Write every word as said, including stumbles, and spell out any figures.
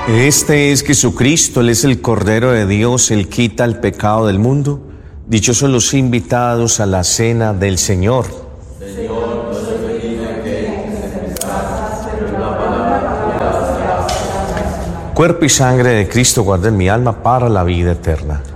Este es Jesucristo, Él es el Cordero de Dios, Él quita el pecado del mundo. Dichosos los invitados a la cena del Señor. Señor, no soy digno que entres en mis casas, pero una palabra tuya bastará para mi alma. Cuerpo y sangre de Cristo guarden mi alma para la vida eterna.